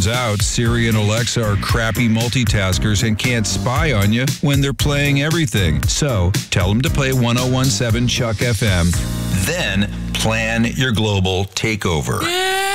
Turns out Siri and Alexa are crappy multitaskers and can't spy on you when they're playing everything. So tell them to play 1017 Chuck FM. Then plan your global takeover.